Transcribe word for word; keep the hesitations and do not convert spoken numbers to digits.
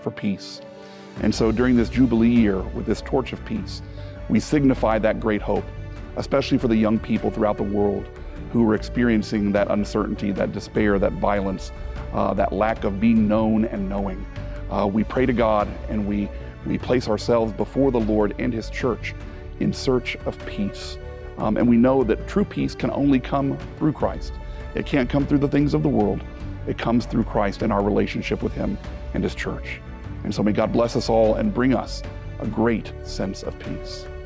for peace. And so during this Jubilee year, with this torch of peace, we signify that great hope, especially for the young people throughout the world who are experiencing that uncertainty, that despair, that violence, uh, that lack of being known and knowing. Uh, we pray to God and we, we place ourselves before the Lord and His church in search of peace. Um, and we know that true peace can only come through Christ. It can't come through the things of the world. It comes through Christ and our relationship with Him and His church. And so may God bless us all and bring us a great sense of peace.